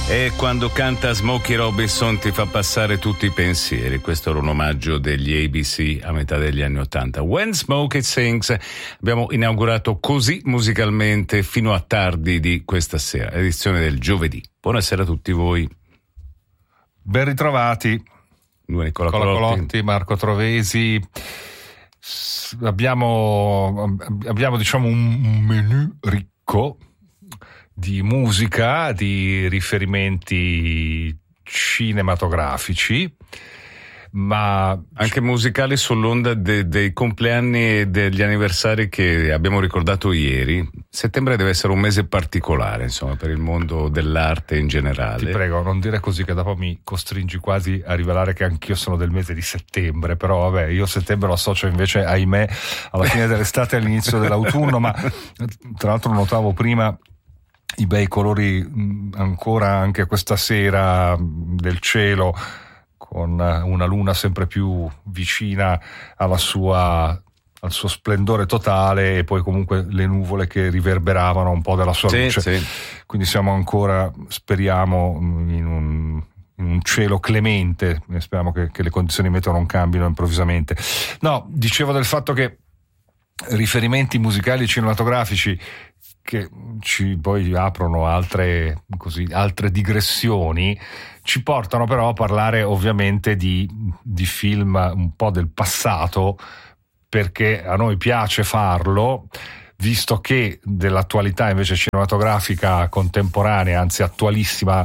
E quando canta Smokey Robinson ti fa passare tutti i pensieri. Questo era un omaggio degli ABC a metà degli anni '80. When Smokey Sings abbiamo inaugurato così musicalmente fino a tardi di questa sera, edizione del giovedì. Buonasera a tutti voi. Ben ritrovati. Nicola Colotti, Marco Trovesi. Abbiamo diciamo un menù ricco di musica, di riferimenti cinematografici, ma anche musicali sull'onda dei compleanni e degli anniversari che abbiamo ricordato ieri. Settembre deve essere un mese particolare, insomma, per il mondo dell'arte in generale. Ti prego, non dire così, che dopo mi costringi quasi a rivelare che anch'io sono del mese di settembre, però vabbè, io settembre lo associo invece, ahimè, alla fine dell'estate e all'inizio dell'autunno, ma tra l'altro notavo prima i bei colori ancora anche questa sera del cielo, con una luna sempre più vicina al suo splendore totale, e poi comunque le nuvole che riverberavano un po' della sua luce. Sì. Quindi siamo ancora, speriamo, in un cielo clemente, speriamo che le condizioni meteo non cambino improvvisamente. No, dicevo del fatto che riferimenti musicali e cinematografici che ci poi aprono altre digressioni, ci portano però a parlare ovviamente di film un po' del passato, perché a noi piace farlo, visto che dell'attualità invece cinematografica contemporanea, anzi attualissima,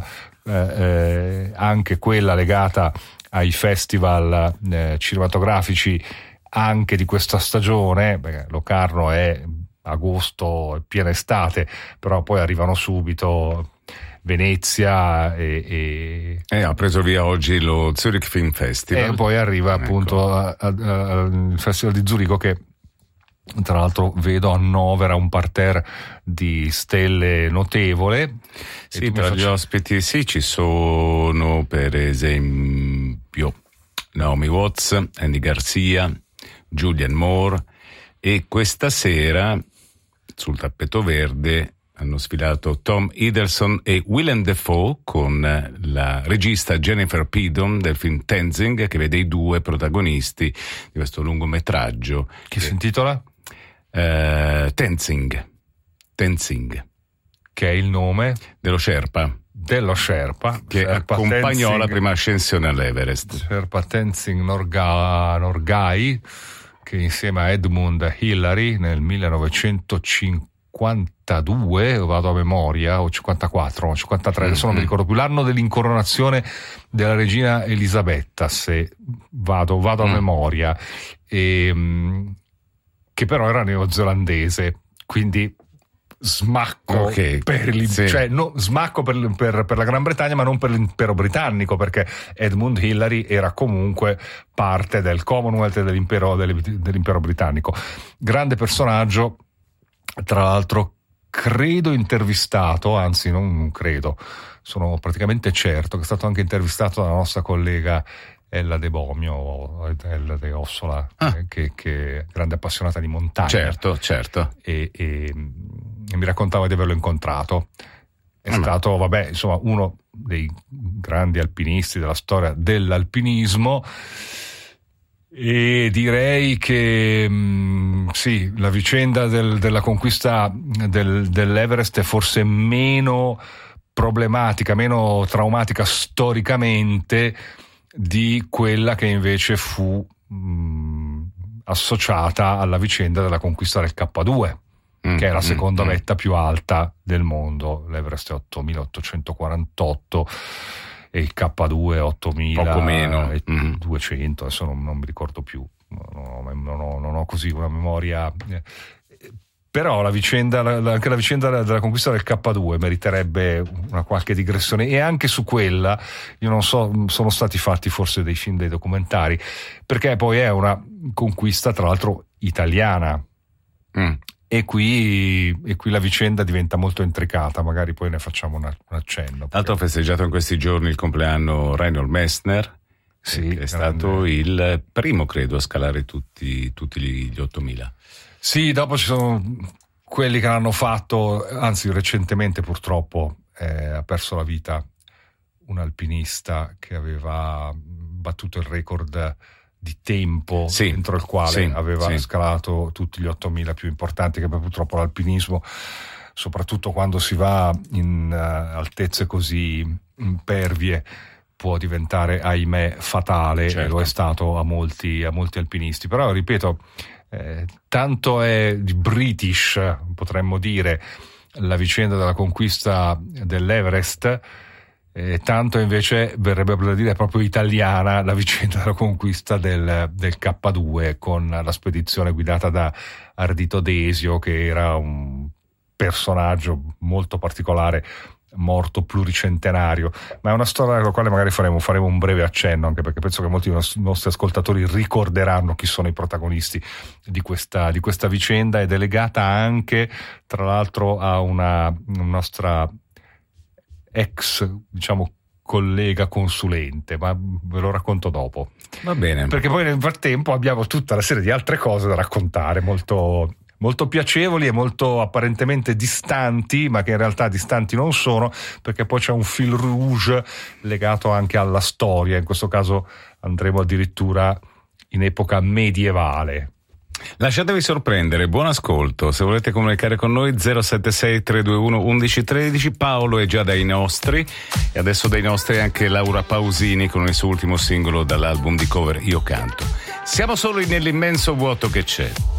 anche quella legata ai festival cinematografici anche di questa stagione, perché Locarno è agosto, è piena estate, però poi arrivano subito Venezia e ha preso via oggi lo Zurich Film Festival, e poi arriva appunto al Festival di Zurigo, che tra l'altro vedo annovera un parterre di stelle notevole. Sì, tra gli ospiti sì, ci sono per esempio Naomi Watts, Andy Garcia, Julianne Moore, e questa sera sul tappeto verde hanno sfilato Tom Hiddleston e Willem Dafoe con la regista Jennifer Pidon del film Tenzing, che vede i due protagonisti di questo lungometraggio che si intitola Tenzing, che è il nome dello Sherpa che accompagnò Tenzing, la prima ascensione all'Everest. Sherpa Tenzing Norgay, che insieme a Edmund Hillary nel 1952, vado a memoria, o 54 o 53, adesso non mi ricordo più l'anno dell'incoronazione della regina Elisabetta, se vado a memoria, che però era neozelandese, quindi smacco smacco per la Gran Bretagna, ma non per l'impero britannico, perché Edmund Hillary era comunque parte del Commonwealth e dell'impero britannico. Grande personaggio, tra l'altro credo intervistato, anzi non credo, sono praticamente certo che è stato anche intervistato dalla nostra collega Ella De Bomio o Ella De Ossola, che è grande appassionata di montagna. Certo. E mi raccontava di averlo incontrato. È stato, insomma, uno dei grandi alpinisti della storia dell'alpinismo, e direi che sì, la vicenda della conquista dell'Everest è forse meno problematica, meno traumatica storicamente di quella che invece fu associata alla vicenda della conquista del K2, che è la seconda vetta più alta del mondo. L'Everest è 8.848 e il K2 è 8.200, adesso non mi ricordo più, non ho così una memoria, però anche la vicenda della conquista del K2 meriterebbe una qualche digressione, e anche su quella io non so, sono stati fatti forse dei film, dei documentari, perché poi è una conquista tra l'altro italiana. E qui la vicenda diventa molto intricata, magari poi ne facciamo un accenno. Tra l'altro ho festeggiato in questi giorni il compleanno Reinhold Messner, sì, che è stato il primo, credo, a scalare tutti gli 8000. Sì, dopo ci sono quelli che l'hanno fatto, anzi recentemente purtroppo ha perso la vita un alpinista che aveva battuto il record di tempo entro il quale aveva scalato tutti gli 8.000 più importanti, che purtroppo l'alpinismo, soprattutto quando si va in altezze così impervie, può diventare, ahimè, fatale, e lo è stato a molti alpinisti. Però ripeto, tanto è British, potremmo dire, la vicenda della conquista dell'Everest, tanto invece verrebbe da dire proprio italiana la vicenda della conquista del K2, con la spedizione guidata da Ardito Desio, che era un personaggio molto particolare, morto pluricentenario. Ma è una storia alla quale magari faremo un breve accenno, anche perché penso che molti dei nostri ascoltatori ricorderanno chi sono i protagonisti di questa vicenda, ed è legata anche, tra l'altro, a una nostra ex, diciamo, collega consulente, ma ve lo racconto dopo. Va bene. Perché poi nel frattempo abbiamo tutta una serie di altre cose da raccontare, molto piacevoli e molto apparentemente distanti, ma che in realtà distanti non sono, perché poi c'è un fil rouge legato anche alla storia. In questo caso andremo addirittura in epoca medievale. Lasciatevi sorprendere, buon ascolto. Se volete comunicare con noi, 076 321 1113. Paolo è già dai nostri, e adesso dai nostri anche Laura Pausini con il suo ultimo singolo dall'album di cover Io Canto. Siamo solo nell'immenso vuoto che c'è.